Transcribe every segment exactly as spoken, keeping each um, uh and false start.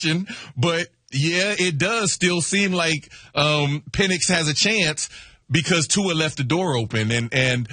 but yeah, it does still seem like um, Penix has a chance because Tua left the door open. And, and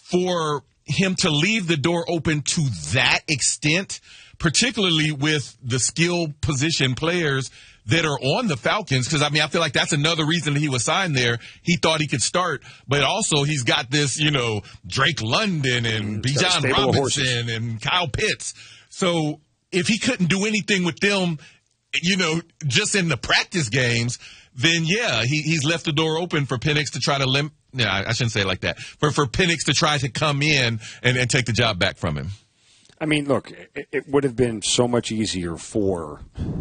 for him to leave the door open to that extent, particularly with the skill position players that are on the Falcons, because, I mean, I feel like that's another reason that he was signed there. He thought he could start, but also he's got this, you know, Drake London and Bijan Robinson and Kyle Pitts. So if he couldn't do anything with them, you know, just in the practice games, then, yeah, he, he's left the door open for Penix to try to limp. Yeah, I shouldn't say it like that. For, for Penix to try to come in and, and take the job back from him. I mean, look, it, it would have been so much easier for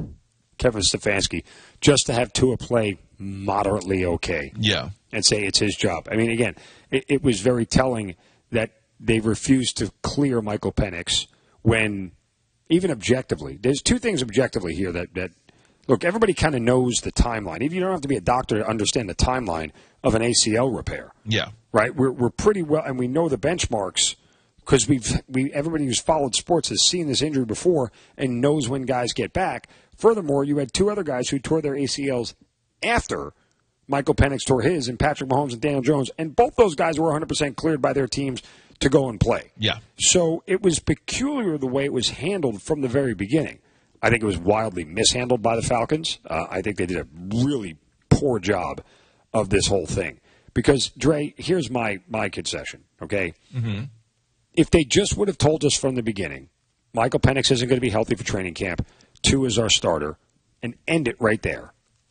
Kevin Stefanski just to have Tua play moderately okay. Yeah. And say it's his job. I mean, again, it, it was very telling that they refused to clear Michael Penix when, even objectively, there's two things objectively here that, that look, everybody kind of knows the timeline. Even you don't have to be a doctor to understand the timeline of an A C L repair. Yeah. Right? We're we're pretty well, and we know the benchmarks because we've we everybody who's followed sports has seen this injury before and knows when guys get back. Furthermore, you had two other guys who tore their A C Ls after Michael Penix tore his, and Patrick Mahomes and Daniel Jones, and both those guys were one hundred percent cleared by their teams to go and play. Yeah. So it was peculiar the way it was handled from the very beginning. I think it was wildly mishandled by the Falcons. Uh, I think they did a really poor job of this whole thing. Because, Dre, here's my, my concession, okay? Mm-hmm. If they just would have told us from the beginning, Michael Penix isn't going to be healthy for training camp, Tua is our starter, and end it right there,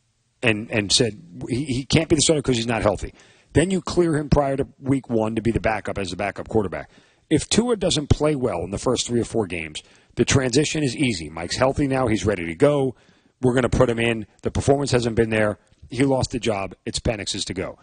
and and said he, he can't be the starter because he's not healthy. Then you clear him prior to week one to be the backup as the backup quarterback. If Tua doesn't play well in the first three or four games, the transition is easy. Mike's healthy now. He's ready to go. We're going to put him in. The performance hasn't been there. He lost the job. It's Penix's to go.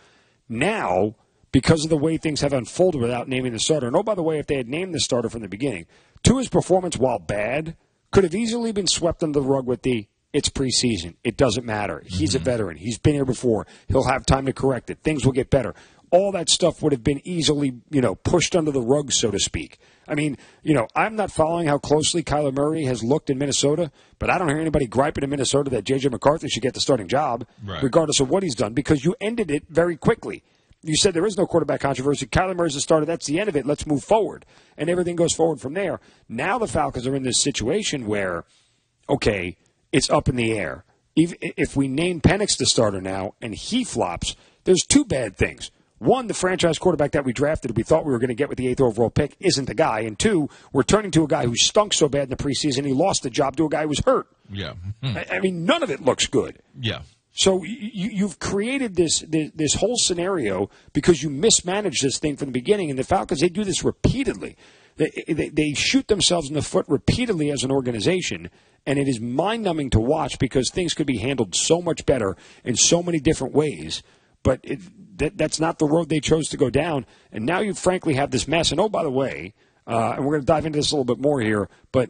Now, because of the way things have unfolded without naming the starter, and oh, by the way, if they had named the starter from the beginning, Tua's performance, while bad, could have easily been swept under the rug with the, it's preseason. It doesn't matter. He's mm-hmm. a veteran. He's been here before. He'll have time to correct it. Things will get better. All that stuff would have been easily, you know, pushed under the rug, so to speak. I mean, you know, I'm not following how closely Kyler Murray has looked in Minnesota, but I don't hear anybody griping in Minnesota that J J McCarthy should get the starting job, right, regardless of what he's done, because you ended it very quickly. You said there is no quarterback controversy. Kyler Murray's the starter. That's the end of it. Let's move forward. And everything goes forward from there. Now the Falcons are in this situation where, okay, it's up in the air. If, if we name Penix the starter now and he flops, there's two bad things. One, the franchise quarterback that we drafted, we thought we were going to get with the eighth overall pick, isn't the guy. And two, we're turning to a guy who stunk so bad in the preseason, he lost the job to a guy who was hurt. Yeah. I, I mean, none of it looks good. Yeah. So you, you've created this, this this whole scenario because you mismanaged this thing from the beginning. And the Falcons, they do this repeatedly. They, they, they shoot themselves in the foot repeatedly as an organization, and it is mind-numbing to watch because things could be handled so much better in so many different ways. But it, that, that's not the road they chose to go down. And now you frankly have this mess. And, oh, by the way, uh, and we're going to dive into this a little bit more here, but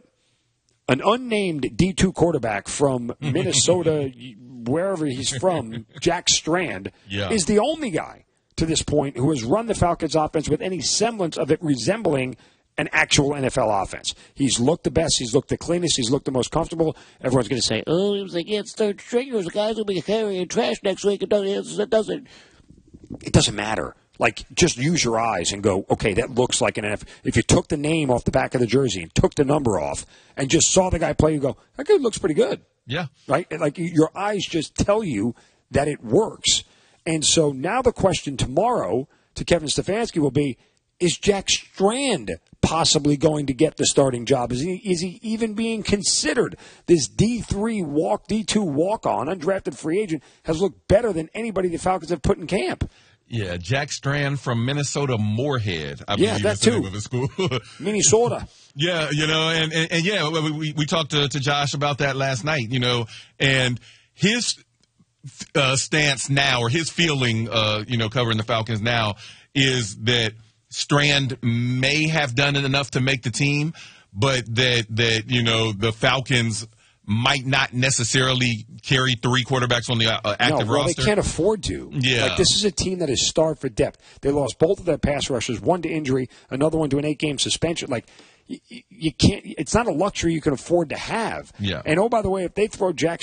an unnamed D two quarterback from Minnesota, wherever he's from, Jack Strand, yeah. is the only guy to this point who has run the Falcons offense with any semblance of it resembling an actual N F L offense. He's looked the best. He's looked the cleanest. He's looked the most comfortable. Everyone's going to say, oh, it was against third stringers. The guys will be carrying trash next week. It doesn't, it doesn't, it doesn't matter. Like, just use your eyes and go, okay, that looks like an N F L. If you took the name off the back of the jersey and took the number off and just saw the guy play, you go, that guy looks pretty good. Yeah. Right? Like, your eyes just tell you that it works. And so now the question tomorrow to Kevin Stefanski will be, is Jack Strand possibly going to get the starting job? Is he, is he even being considered? This D three walk, D two walk-on, undrafted free agent, has looked better than anybody the Falcons have put in camp. Yeah, Jack Strand from Minnesota Moorhead, I yeah, believe that is the too. name of the school. Minnesota. Yeah, you know, and, and, and yeah, we, we, we talked to, to Josh about that last night, you know, and his uh, stance now, or his feeling, uh, you know, covering the Falcons now, is that Strand may have done it enough to make the team, but that, that you know, the Falcons might not necessarily carry three quarterbacks on the uh, active no, well, roster. They can't afford to. Yeah. Like, this is a team that is starved for depth. They lost both of their pass rushers, one to injury, another one to an eight-game suspension. Like, you, you can't. It's not a luxury you can afford to have. Yeah. And oh, by the way, if they throw Jack